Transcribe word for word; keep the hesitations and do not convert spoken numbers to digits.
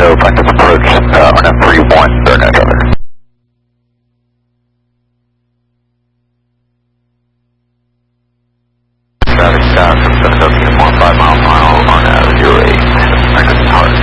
window, Plankton's approach, uh, R N F three one, third net traffic. Traffic south